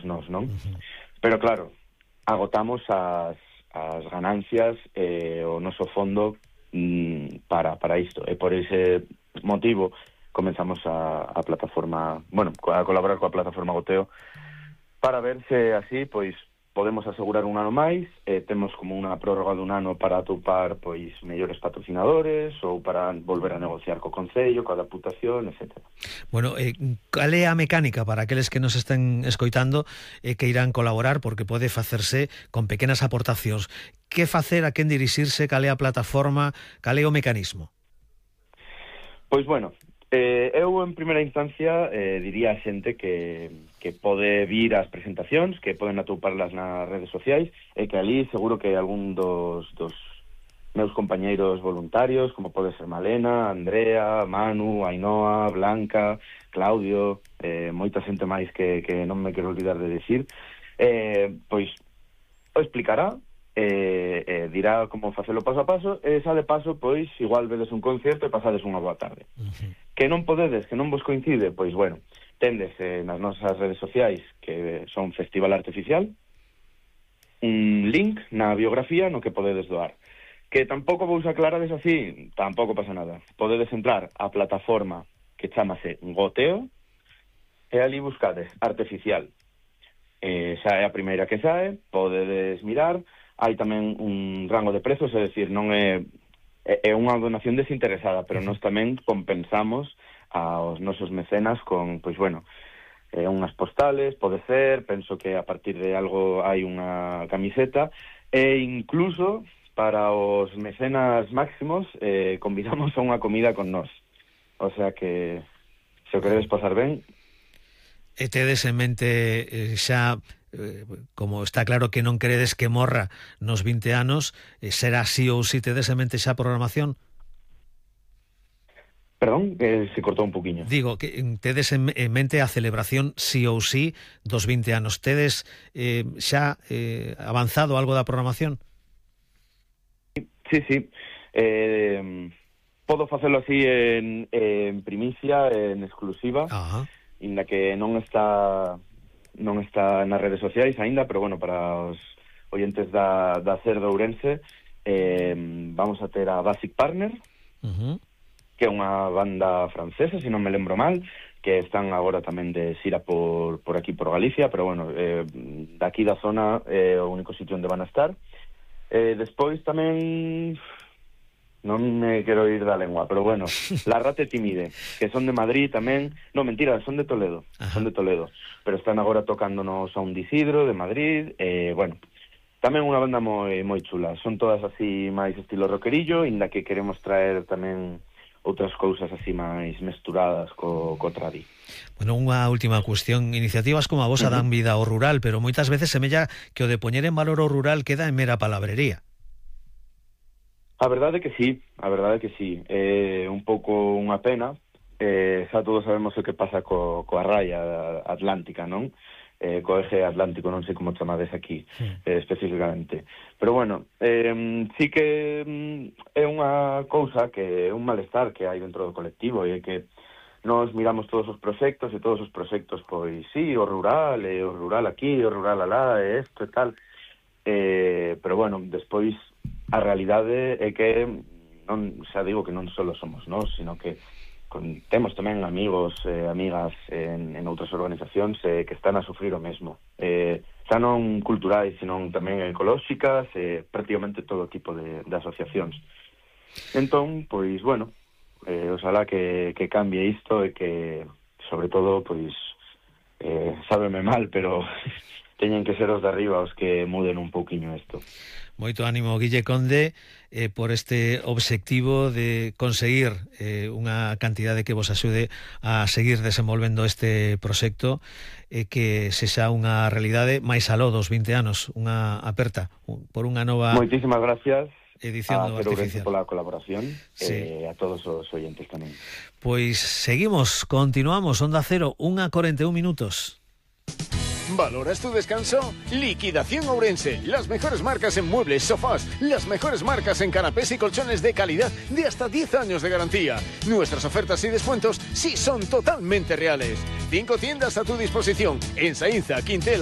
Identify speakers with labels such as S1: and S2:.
S1: nós, non? Pero claro, agotamos as ganancias o noso fondo para isto, e por ese motivo comenzamos a plataforma, a colaborar coa plataforma Goteo para ver se así, pois, podemos asegurar un ano máis, temos como unha prórroga dun ano para atopar, pois, mellores patrocinadores ou para volver a negociar co Concello, coa Deputación, etc.
S2: Bueno, cal é a mecánica para aqueles que nos estén escoitando que irán colaborar, porque pode facerse con pequenas aportacións? Que facer, a quen dirixirse, cal é a plataforma, cal é o mecanismo?
S1: Pois, bueno, eu en primeira instancia diría a xente que pode vir ás presentacións, que poden atoparlas nas redes sociais, e que ali seguro que algún dos meus compañeiros voluntarios, como pode ser Malena, Andrea, Manu, Ainhoa, Blanca, Claudio, moita xente máis que non me quero olvidar de decir, pois o explicará, dirá como facelo paso a paso, e xa de paso, pois, igual vedes un concerto e pasades unha boa tarde. Que non podedes, que non vos coincide, pois, bueno, tendes nas nosas redes sociais, que son Festival Artificial, un link na biografía no que podedes doar. Que tampouco vos aclarades así, tampouco pasa nada. Podedes entrar á plataforma que chamase Goteo, e ali buscades Artificial. Xa é a primeira que sae, podedes mirar. Hai tamén un rango de prezos, é dicir, non é unha donación desinteresada, pero nós tamén compensamos aos nosos mecenas con, pois, bueno, unhas postales, pode ser, penso que a partir de algo hai unha camiseta, e incluso para os mecenas máximos convidamos a unha comida con nós. O sea que, se o queredes pasar ben...
S2: E tedes en mente xa... como está claro que non queredes que morra nos 20 anos, será así ou si tedes en mente xa a programación?
S1: Perdón, que se cortou un poquinho.
S2: Digo, que tedes en mente a celebración sí ou sí dos 20 anos. Tedes xa avanzado algo da programación?
S1: Sí. Podo facelo así en primicia, en exclusiva, inda que non está nas redes sociais aínda, pero bueno, para os oyentes da CER de Ourense, vamos a ter a Basic Partner, que é unha banda francesa, se non me lembro mal, que están agora tamén de xira por aquí, por Galicia, pero bueno, daqui da zona é o único sitio onde van a estar. Despois tamén... non me quero ir da lengua, pero bueno, La Rate Timide, que son de Madrid tamén, non, mentira, son de Toledo, pero están agora tocándonos a un Isidro de Madrid, bueno, tamén unha banda moi chula, son todas así máis estilo rockerillo, inda que queremos traer tamén outras cousas así máis mesturadas co tradi.
S2: Bueno, unha última cuestión, iniciativas como a vosa dan vida ao rural, pero moitas veces semella que o de poñer en valor o rural queda en mera palabrería.
S1: A verdade é que sí, é un pouco unha pena, xa todos sabemos o que pasa coa raya atlántica, non? Co eje atlántico, non sei como chamades aquí, especificamente. Pero bueno, sí que é unha cousa que é un malestar que hai dentro do colectivo, e que nos miramos todos os proxectos, e todos os proxectos, pois sí, o rural aquí, o rural alá, e isto e tal, pero bueno, despois a realidade é que non, xa digo que non só somos nós, sino que temos tamén amigos e amigas en outras organizacións que están a sufrir o mesmo, xa non culturais, sino tamén ecolóxicas, prácticamente todo tipo de asociacións. Entón, pois, bueno, oxalá que cambie isto, e que, sobre todo, pois, sábeme mal, pero teñen que ser os de arriba os que muden un pouquiño isto.
S2: Moito ánimo, Guille Conde, por este obxectivo de conseguir unha cantidade que vos axude a seguir desenvolvendo este proxecto, que sexa unha realidade máis aló dos 20 anos, unha aperta por unha nova...
S1: Moitísimas gracias
S2: edición do Artificial
S1: pola colaboración, sí. A todos os oyentes tamén.
S2: Pois seguimos, continuamos, Onda Cero, 1:41 minutos.
S3: ¿Valoras tu descanso? Liquidación Ourense. Las mejores marcas en muebles, sofás, las mejores marcas en canapés y colchones de calidad de hasta 10 años de garantía. Nuestras ofertas y descuentos sí son totalmente reales. 5 tiendas a tu disposición en Saínza, Quintela,